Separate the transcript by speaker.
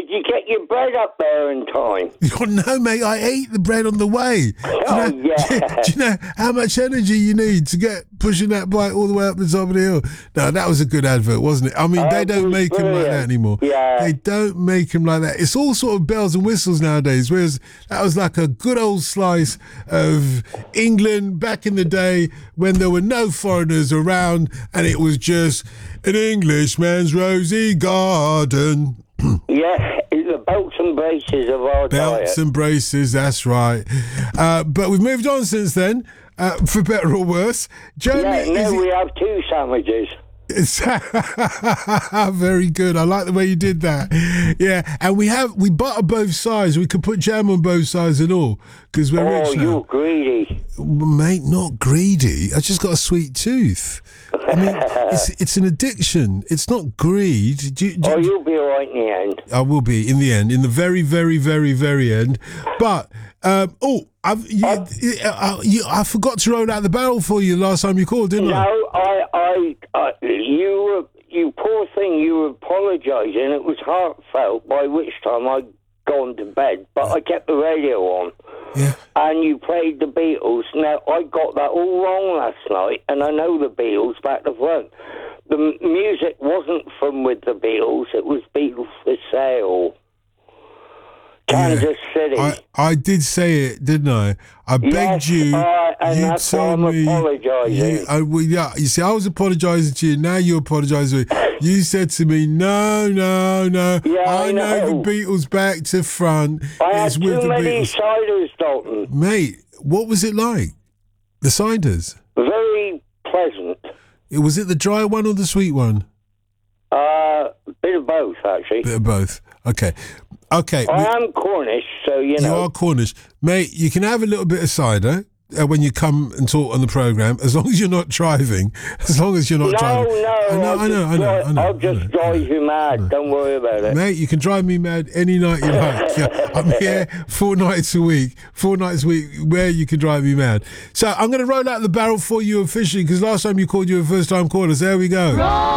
Speaker 1: Did you get your bread up there in time?
Speaker 2: Oh, no, mate, I ate the bread on the way.
Speaker 1: Oh, yeah.
Speaker 2: Do you know how much energy you need to get pushing that bike all the way up the top of the hill? No, that was a good advert, wasn't it? I mean, they don't make them like that anymore.
Speaker 1: Yeah.
Speaker 2: They don't make them like that. It's all sort of bells and whistles nowadays, whereas that was like a good old slice of England back in the day when there were no foreigners around and it was just an Englishman's rosy garden.
Speaker 1: Yeah, it's the belts and braces of our
Speaker 2: Belts
Speaker 1: diet.
Speaker 2: and braces, that's right. But we've moved on since then, for better or worse. Jeremy,
Speaker 1: Yeah, we have 2 sandwiches.
Speaker 2: Very good. I like the way you did that. Yeah, and we butter both sides. We could put jam on both sides and all because we're rich now.
Speaker 1: You're greedy.
Speaker 2: Mate, not greedy. I just got a sweet tooth. I mean, it's an addiction. It's not greed.
Speaker 1: You'll be all right in the end.
Speaker 2: I will be in the end, in the very, very, very, very end. But I forgot to roll out the barrel for you last time you called, didn't I?
Speaker 1: No, you poor thing. You were apologising. It was heartfelt. By which time I'd gone to bed, but I kept the radio on.
Speaker 2: Yeah.
Speaker 1: And you played the Beatles. Now, I got that all wrong last night, and I know the Beatles back to front. The music wasn't from with the Beatles. It was Beatles for Sale. Kansas City.
Speaker 2: I did say it, didn't I? I begged you.
Speaker 1: And that's why I'm apologising.
Speaker 2: You see, I was apologising to you. Now you're apologising to me. You said to me, no.
Speaker 1: Yeah,
Speaker 2: I know the Beatles back to front.
Speaker 1: I had
Speaker 2: It's with
Speaker 1: too
Speaker 2: the
Speaker 1: many
Speaker 2: Beatles.
Speaker 1: ciders, Dalton.
Speaker 2: Mate, what was it like? The ciders?
Speaker 1: Very pleasant.
Speaker 2: Was it the dry one or the sweet one?
Speaker 1: Bit of both, actually.
Speaker 2: Bit of both. Okay.
Speaker 1: I am Cornish, so you know.
Speaker 2: You are Cornish. Mate, you can have a little bit of cider when you come and talk on the programme, as long as you're not driving. As long as you're not driving. I know.
Speaker 1: I'll just drive you mad. Don't worry about it.
Speaker 2: Mate, you can drive me mad any night you like. Yeah, I'm here 4 nights a week where you can drive me mad. So I'm going to roll out the barrel for you officially because last time you called, you were a first-time caller. So there we go.